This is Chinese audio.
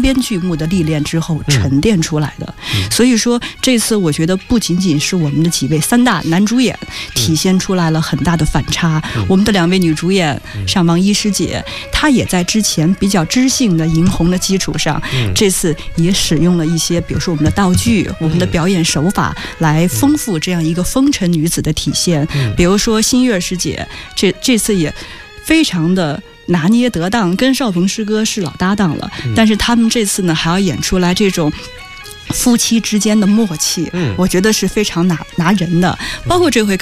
编剧目的历练之后沉淀出来的。所以说这次我觉得不仅仅是我们的几位3大男主演体现出来了很大的反差，我们的2位女主演像王一诗姐，她也在之前比较知性的银红的基础上，这次也使用了一些比如说我们的道具、我们的表演手法来丰富这样一个风尘女子的体现。比如说新月师姐这次也非常的拿捏得当，跟邵鹏师哥是老搭档了，但是他们这次呢还要演出来这种夫妻之间的默契，我觉得是非常拿人的。包括这回